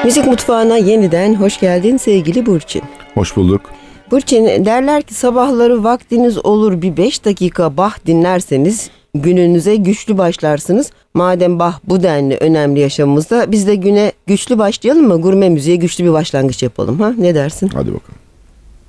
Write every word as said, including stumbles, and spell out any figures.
Müzik Mutfağı'na yeniden hoş geldin sevgili Burçin. Hoş bulduk. Burçin, derler ki sabahları vaktiniz olur bir beş dakika Bach dinlerseniz gününüze güçlü başlarsınız. Madem Bach bu denli önemli yaşamımızda, biz de güne güçlü başlayalım mı? Gurme müziğe güçlü bir başlangıç yapalım, ha? Ne dersin? Hadi bakalım.